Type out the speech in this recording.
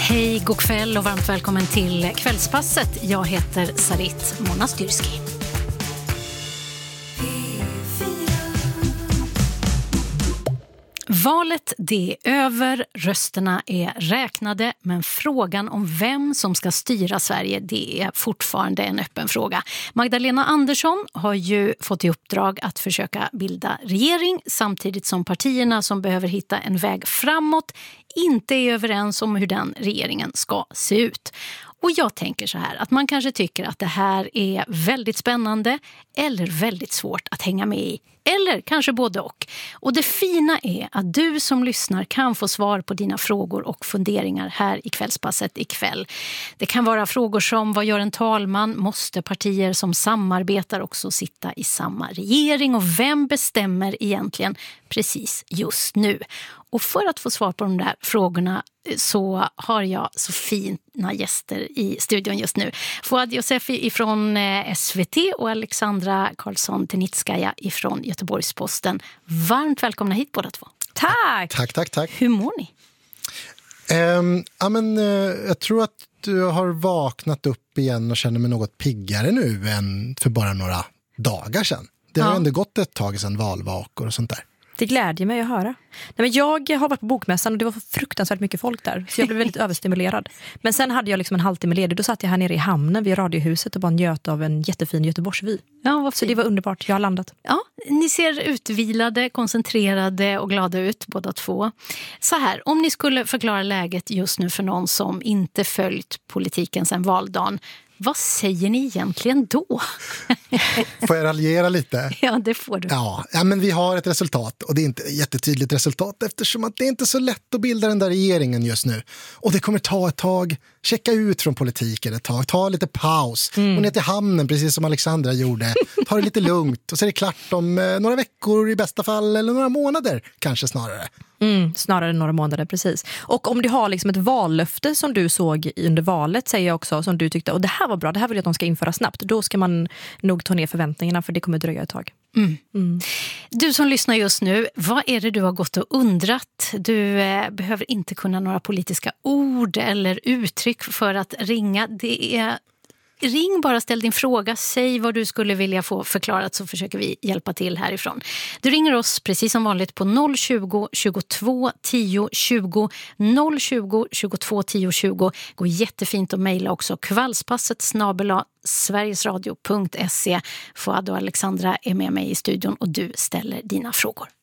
Hej, god kväll och varmt välkommen till Kvällspasset. Jag heter Sarit Monastyrski. Valet det är över, rösterna är räknade, men frågan om vem som ska styra Sverige det är fortfarande en öppen fråga. Magdalena Andersson har ju fått i uppdrag att försöka bilda regering samtidigt som partierna som behöver hitta en väg framåt inte är överens om hur den regeringen ska se ut. Och jag tänker så här, att man kanske tycker att det här är väldigt spännande eller väldigt svårt att hänga med i. Eller kanske både och. Och det fina är att du som lyssnar kan få svar på dina frågor och funderingar här i Kvällspasset ikväll. Det kan vara frågor som: vad gör en talman? Måste partier som samarbetar också sitta i samma regering? Och vem bestämmer egentligen precis just nu? Och för att få svar på de där frågorna så har jag så fina gäster i studion just nu. Fouad Youssefi ifrån SVT och Alexandra Karlsson-Tenitskaya ifrån Göteborgs-Posten. Varmt välkomna hit båda två. Tack! Tack. Hur mår ni? Jag tror att du har vaknat upp igen och känner mig något piggare nu än för bara några dagar sedan. Det har ändå gått ett tag sedan valvakor och sånt där. Det glädjer mig att höra. Nej, men jag har varit på bokmässan och det var fruktansvärt mycket folk där. Så jag blev väldigt överstimulerad. Men sen hade jag liksom en halvtimme ledig. Då satt jag här nere i hamnen vid radiohuset och bara njöt av en jättefin Göteborgsvy. Ja, så det var underbart. Jag har landat. Ja, ni ser utvilade, koncentrerade och glada ut båda två. Så här, om ni skulle förklara läget just nu för någon som inte följt politiken sedan valdagen, vad säger ni egentligen då? Får jag raljera lite? Ja, det får du. Ja, men vi har ett resultat och det är inte ett jättetydligt resultat eftersom att det är inte så lätt att bilda den där regeringen just nu. Och det kommer ta ett tag, checka ut från politiken ett tag, ta lite paus. Och ner till hamnen, precis som Alexandra gjorde. Ta det lite lugnt och så är det klart om några veckor i bästa fall eller några månader kanske snarare. Snarare några månader, precis. Och om du har liksom ett vallöfte som du såg under valet, säger jag också, som du tyckte, och det här var bra, det här vill jag att de ska införa snabbt, då ska man nog ta ner förväntningarna för det kommer dröja ett tag. Du som lyssnar just nu, vad är det du har gått och undrat? Du behöver inte kunna några politiska ord eller uttryck för att ringa. Ring bara, ställ din fråga, säg vad du skulle vilja få förklarat så försöker vi hjälpa till härifrån. Du ringer oss precis som vanligt på 020 22 10 20 020 22 10 20. Går jättefint att mejla också, kvällspasset@sverigesradio.se. Fouad och Alexandra är med mig i studion och du ställer dina frågor.